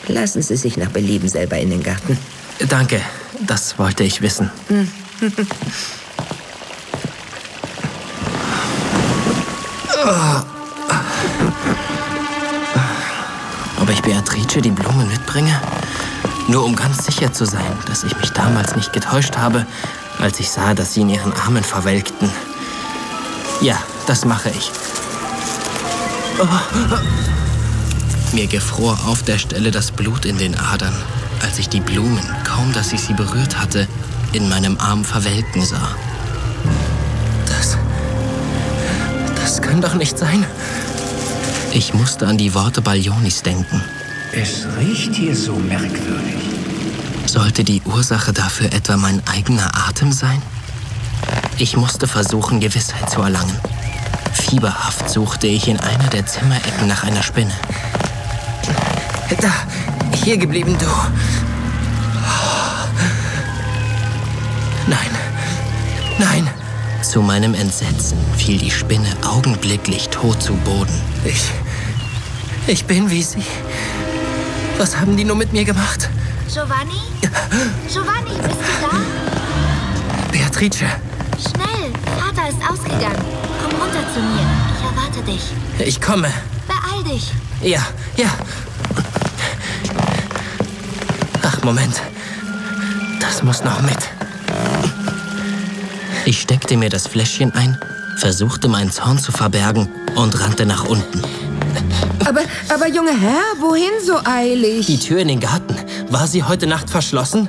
Lassen Sie sich nach Belieben selber in den Garten. Danke, das wollte ich wissen. Ob ich Beatrice die Blumen mitbringe? Nur um ganz sicher zu sein, dass ich mich damals nicht getäuscht habe, als ich sah, dass sie in ihren Armen verwelkten. Ja, das mache ich. Mir gefror auf der Stelle das Blut in den Adern, als ich die Blumen, kaum dass ich sie berührt hatte, in meinem Arm verwelken sah. Das kann doch nicht sein. Ich musste an die Worte Balionis denken. Es riecht hier so merkwürdig. Sollte die Ursache dafür etwa mein eigener Atem sein? Ich musste versuchen, Gewissheit zu erlangen. Fieberhaft suchte ich in einer der Zimmerecken nach einer Spinne. Da, hier geblieben, du. Nein, nein. Zu meinem Entsetzen fiel die Spinne augenblicklich tot zu Boden. Ich bin wie sie. Was haben die nur mit mir gemacht? Giovanni? Giovanni, bist du da? Beatrice. Schnell, Vater ist ausgegangen. Komm runter zu mir. Ich erwarte dich. Ich komme. Beeil dich. Ja. Ach, Moment. Das muss noch mit. Ich steckte mir das Fläschchen ein, versuchte meinen Zorn zu verbergen und rannte nach unten. Aber junger Herr, wohin so eilig? Die Tür in den Garten, war sie heute Nacht verschlossen?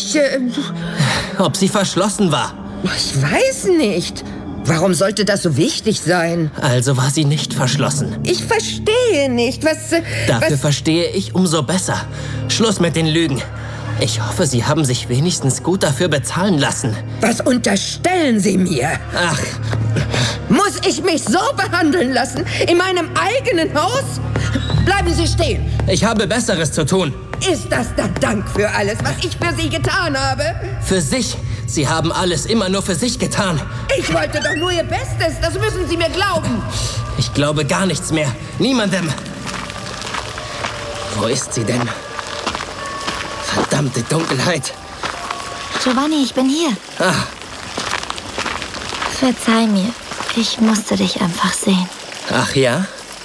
Ob sie verschlossen war? Ich weiß nicht. Warum sollte das so wichtig sein? Also war sie nicht verschlossen. Ich verstehe nicht, Dafür verstehe ich umso besser. Schluss mit den Lügen. Ich hoffe, Sie haben sich wenigstens gut dafür bezahlen lassen. Was unterstellen Sie mir? Ach. Muss ich mich so behandeln lassen? In meinem eigenen Haus? Bleiben Sie stehen. Ich habe Besseres zu tun. Ist das der Dank für alles, was ich für Sie getan habe? Für sich? Sie haben alles immer nur für sich getan. Ich wollte doch nur Ihr Bestes. Das müssen Sie mir glauben. Ich glaube gar nichts mehr. Niemandem. Wo ist sie denn? Verdammte Dunkelheit. Giovanni, ich bin hier. Ah. Verzeih mir. Ich musste dich einfach sehen. Ach ja?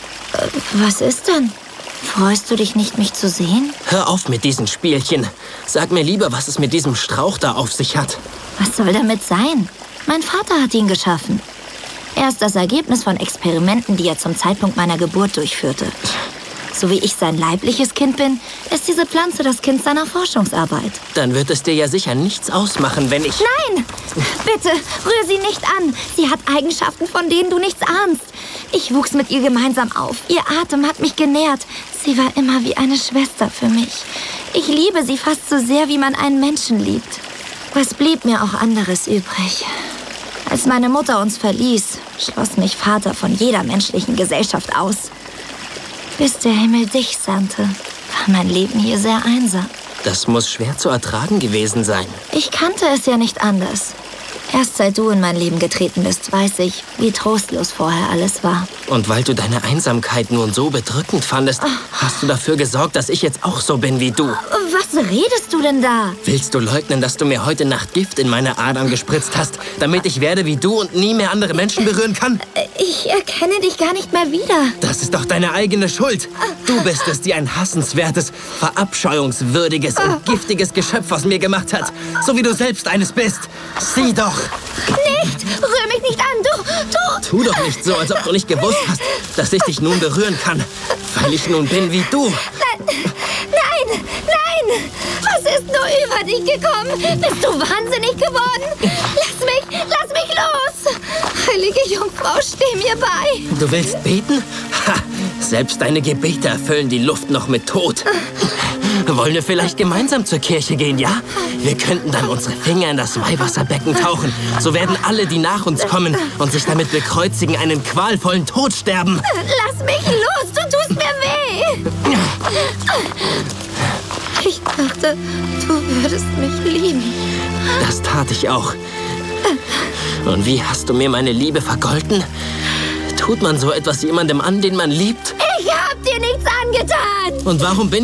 Was ist denn? Freust du dich nicht, mich zu sehen? Hör auf mit diesen Spielchen. Sag mir lieber, was es mit diesem Strauch da auf sich hat. Was soll damit sein? Mein Vater hat ihn geschaffen. Er ist das Ergebnis von Experimenten, die er zum Zeitpunkt meiner Geburt durchführte. So wie ich sein leibliches Kind bin, ist diese Pflanze das Kind seiner Forschungsarbeit. Dann wird es dir ja sicher nichts ausmachen, wenn ich... Nein! Bitte, rühr sie nicht an. Sie hat Eigenschaften, von denen du nichts ahnst. Ich wuchs mit ihr gemeinsam auf. Ihr Atem hat mich genährt. Sie war immer wie eine Schwester für mich. Ich liebe sie fast so sehr, wie man einen Menschen liebt. Was blieb mir auch anderes übrig? Als meine Mutter uns verließ, schloss mich Vater von jeder menschlichen Gesellschaft aus. Bis der Himmel dich sandte, war mein Leben hier sehr einsam. Das muss schwer zu ertragen gewesen sein. Ich kannte es ja nicht anders. Erst seit du in mein Leben getreten bist, weiß ich, wie trostlos vorher alles war. Und weil du deine Einsamkeit nun so bedrückend fandest, hast du dafür gesorgt, dass ich jetzt auch so bin wie du. Was redest du denn da? Willst du leugnen, dass du mir heute Nacht Gift in meine Adern gespritzt hast, damit ich werde wie du und nie mehr andere Menschen berühren kann? Ich erkenne dich gar nicht mehr wieder. Das ist doch deine eigene Schuld. Du bist es, die ein hassenswertes, verabscheuungswürdiges und giftiges Geschöpf aus mir gemacht hat. So wie du selbst eines bist. Sieh doch. Nicht! Rühr mich nicht an, du! Tu doch nicht so, als ob du nicht gewusst hast, dass ich dich nun berühren kann, weil ich nun bin wie du. Nein! Was ist nur über dich gekommen? Bist du wahnsinnig geworden? Lass mich los! Heilige Jungfrau, steh mir bei! Du willst beten? Ha! Selbst deine Gebete erfüllen die Luft noch mit Tod. Wollen wir vielleicht gemeinsam zur Kirche gehen, ja? Wir könnten dann unsere Finger in das Weihwasserbecken tauchen. So werden alle, die nach uns kommen und sich damit bekreuzigen, einen qualvollen Tod sterben. Lass mich los, du tust mir weh! Ich dachte, du würdest mich lieben. Das tat ich auch. Und wie hast du mir meine Liebe vergolten? Tut man so etwas jemandem an, den man liebt? Ich hab dir nichts angetan! Und warum bin